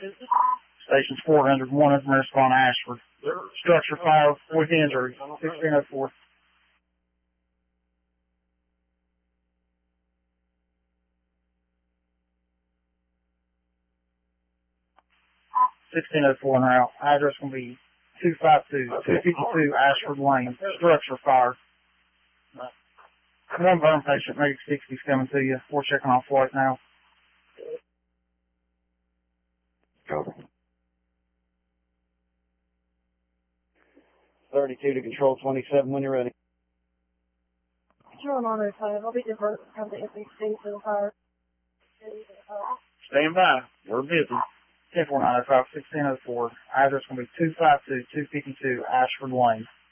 Stations 400, 1 information on Ashford. Structure fire with injury, 1604. 1604 and out. Address will be 252 Ashford Lane. Structure fire. One burn patient, Medic 60 is coming to you. We're checking on flight now. Copy. 32 to control 27 when you're ready. Control 905. I'll be diverted from the FBC to the fire. Stand by. We're busy. 10905, 1604. Address will be 252 Ashford Lane.